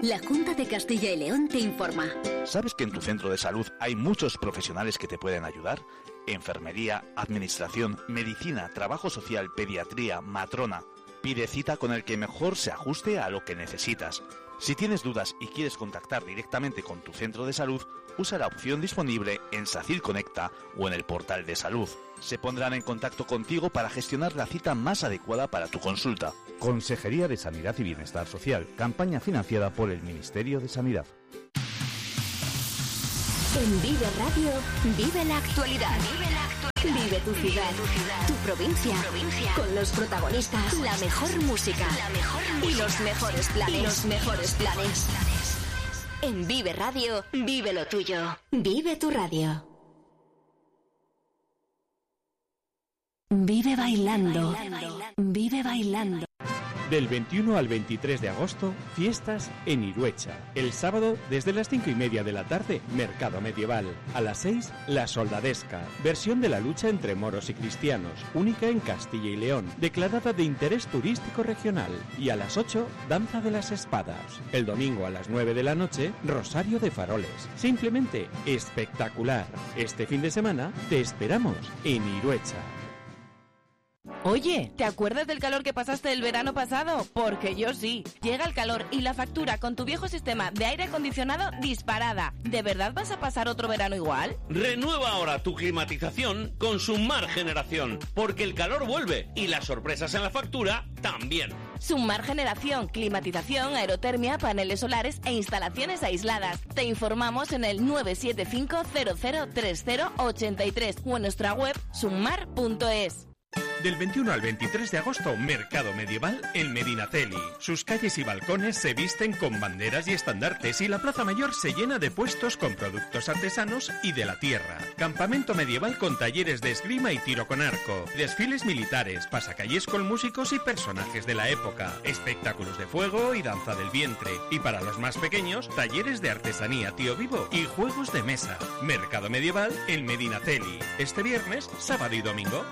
La Junta de Castilla y León te informa. ¿Sabes que en tu centro de salud hay muchos profesionales que te pueden ayudar? Enfermería, administración, medicina, trabajo social, pediatría, matrona. Pide cita con el que mejor se ajuste a lo que necesitas. Si tienes dudas y quieres contactar directamente con tu centro de salud, usa la opción disponible en SACIR Conecta o en el portal de salud. Se pondrán en contacto contigo para gestionar la cita más adecuada para tu consulta. Consejería de Sanidad y Bienestar Social. Campaña financiada por el Ministerio de Sanidad. En Vive Radio, vive la actualidad. Vive tu ciudad, tu provincia, con los protagonistas, la mejor música y los mejores planes. En Vive Radio, vive lo tuyo. Vive tu radio. Vive bailando. Vive bailando. Del 21 al 23 de agosto, fiestas en Iruecha. El sábado, desde las 5:30 de la tarde, Mercado Medieval. A las 6, La Soldadesca, versión de la lucha entre moros y cristianos, única en Castilla y León, declarada de interés turístico regional. Y a las 8, Danza de las Espadas. El domingo a las 9 de la noche, Rosario de Faroles. Simplemente espectacular. Este fin de semana, te esperamos en Iruecha. Oye, ¿te acuerdas del calor que pasaste el verano pasado? Porque yo sí. Llega el calor y la factura con tu viejo sistema de aire acondicionado disparada. ¿De verdad vas a pasar otro verano igual? Renueva ahora tu climatización con Summar Generación, porque el calor vuelve y las sorpresas en la factura también. Summar Generación, climatización, aerotermia, paneles solares e instalaciones aisladas. Te informamos en el 975 0030 83 o en nuestra web summar.es. Del 21 al 23 de agosto, Mercado Medieval en Medinaceli. Sus calles y balcones se visten con banderas y estandartes y la Plaza Mayor se llena de puestos con productos artesanos y de la tierra. Campamento medieval con talleres de esgrima y tiro con arco, desfiles militares, pasacalles con músicos y personajes de la época, espectáculos de fuego y danza del vientre. Y para los más pequeños, talleres de artesanía tío vivo y juegos de mesa. Mercado Medieval en Medinaceli. Este viernes, sábado y domingo.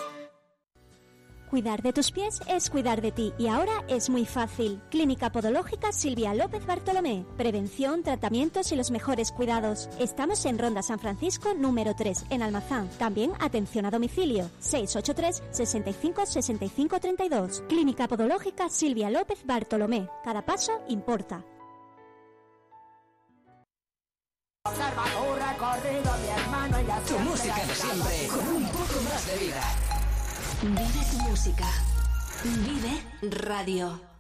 Cuidar de tus pies es cuidar de ti y ahora es muy fácil. Clínica Podológica Silvia López Bartolomé. Prevención, tratamientos y los mejores cuidados. Estamos en Ronda San Francisco número 3, en Almazán. También atención a domicilio. 683 65 65 32. Clínica Podológica Silvia López Bartolomé. Cada paso importa. Tu música de siempre, con un poco más de vida. Vive tu música. Vive Radio.